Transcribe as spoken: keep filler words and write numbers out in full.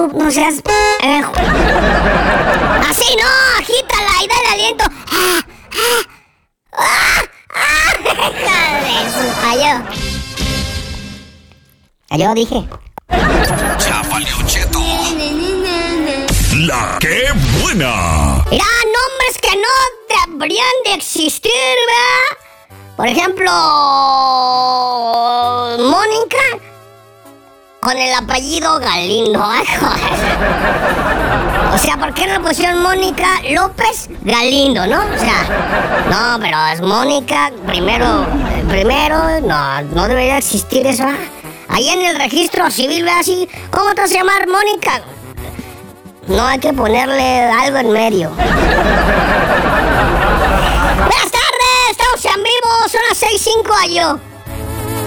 tú, no seas... Eh. Así no, agítala y dale aliento. Ah, ah, ah, ah, Adiós. Adiós, dije. Chapaleo Cheto. La que buena. Mira, nombres que no deberían de existir, ¿verdad? Por ejemplo, Mónica con el apellido Galindo. Ay, joder. O sea, ¿por qué no pusieron Mónica López Galindo, no? O sea, no, pero es Mónica primero, primero, no, no debería existir eso. ¿eh? Ahí en el registro civil, ve así, ¿cómo te vas a llamar, Mónica? No, hay que ponerle algo en medio. Buenas tardes, estamos en vivo, son las seis cinco a yo.